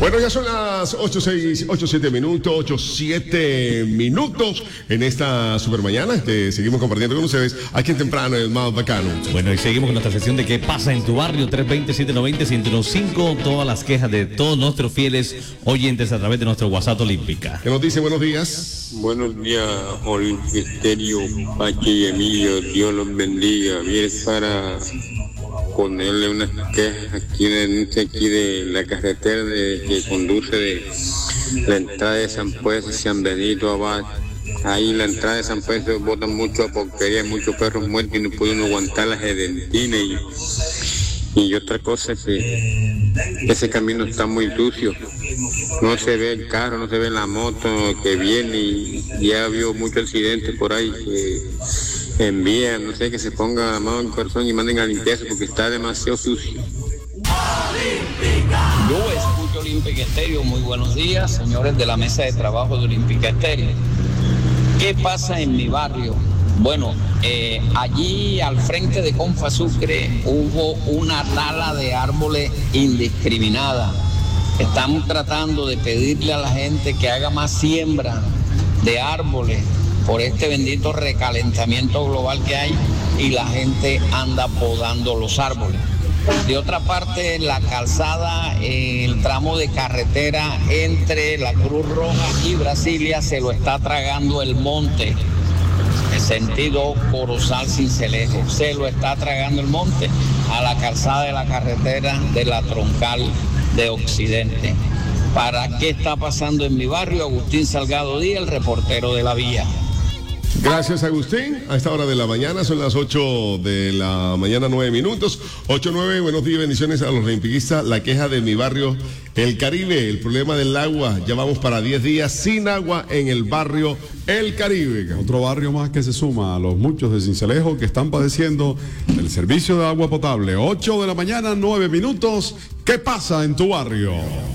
Bueno, ya son las 8:07 minutos en esta supermañana que seguimos compartiendo con ustedes aquí en Temprano, el más bacano. Bueno, y seguimos con nuestra sección de ¿Qué pasa en tu barrio? 320-790-1015. Todas las quejas de todos nuestros fieles oyentes a través de nuestro WhatsApp Olímpica. ¿Qué nos dice? Buenos días. Buenos días, Olímpico, Pachi y Emilio. Dios los bendiga. Viene para ponerle unas quejas aquí de la carretera que conduce de la entrada de San Pedro, San Benito Abad. Ahí en la entrada de San Pedro botan mucha porquería, muchos perros muertos y no pueden aguantar las sedentinas y otra cosa que ese camino está muy sucio. No se ve el carro, no se ve la moto que viene y ya vio muchos accidentes por ahí que envían, no sé, que se ponga la mano en el corazón y manden a limpiarse porque está demasiado sucio. Yo escucho Olímpica Estéreo. Muy buenos días, señores de la mesa de trabajo de Olímpica Estéreo. ¿Qué pasa en mi barrio? Bueno, allí al frente de Confa Sucre hubo una tala de árboles indiscriminada. Estamos tratando de pedirle a la gente que haga más siembra de árboles por este bendito recalentamiento global que hay y la gente anda podando los árboles. De otra parte, la calzada, el tramo de carretera entre la Cruz Roja y Brasilia se lo está tragando el monte, el sentido Corozal-Cincelejo, se lo está tragando el monte a la calzada de la carretera de la Troncal de Occidente. ¿Para qué está pasando en mi barrio? Agustín Salgado Díaz, el reportero de la vía. Gracias, Agustín. A esta hora de la mañana, son las 8 de la mañana, 9 minutos. 8:09, buenos días, bendiciones a los olimpiquistas. La queja de mi barrio, El Caribe, el problema del agua. Ya vamos para 10 días sin agua en el barrio El Caribe. Otro barrio más que se suma a los muchos de Cincelejo que están padeciendo del servicio de agua potable. 8 de la mañana, 9 minutos. ¿Qué pasa en tu barrio?